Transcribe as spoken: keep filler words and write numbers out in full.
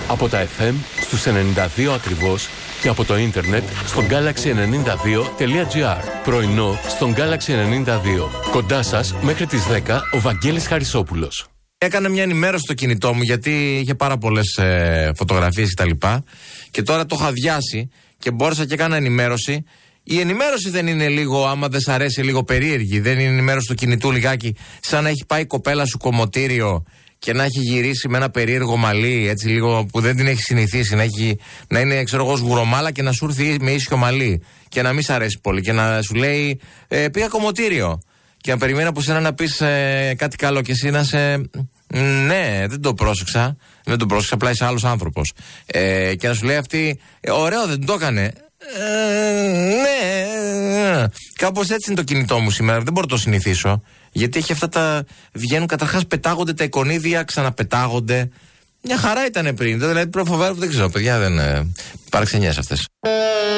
Από τα εφ εμ στους ενενήντα δύο ακριβώς και από το ίντερνετ στο γκάλαξι ενενήντα δύο τελεία τζι άρ. Πρωινό στον Γκάλαξι ενενήντα δύο. Κοντά σας μέχρι τις δέκα ο Βαγγέλης Χαρισόπουλος. Έκανα μια ενημέρωση στο κινητό μου γιατί είχε πάρα πολλές ε, φωτογραφίες κτλ. Και, και τώρα το είχα αδειάσει και μπόρεσα και έκανα ενημέρωση. Η ενημέρωση δεν είναι λίγο, άμα δεν σ' αρέσει, λίγο περίεργη. Δεν είναι ενημέρωση του κινητού λιγάκι, σαν να έχει πάει η κοπέλα σου κομμωτήριο και να έχει γυρίσει με ένα περίεργο μαλλί, έτσι λίγο που δεν την έχει συνηθίσει, να, έχει, να είναι, ξέρω εγώ, σγουρομάλα και να σου έρθει με ίσιο μαλλί και να μην σ' αρέσει πολύ και να σου λέει ε, πήγα κομμωτήριο. Και να περιμένει από σένα να πεις ε, κάτι καλό και εσύ να σε. Ναι, δεν το πρόσεξα. Δεν το πρόσεξα, απλά είσαι άλλος άνθρωπος. Ε, και να σου λέει αυτή, ε, ωραίο, δεν το έκανε. Ε, ναι. Κάπως έτσι είναι το κινητό μου σήμερα. Δεν μπορώ να το συνηθίσω. Γιατί έχει αυτά τα. Βγαίνουν καταρχάς, πετάγονται τα εικονίδια, ξαναπετάγονται. Μια χαρά ήταν πριν. Δηλαδή, προφοβέρω, δεν ξέρω, παιδιά, δεν. Ε, παραξενιές αυτές.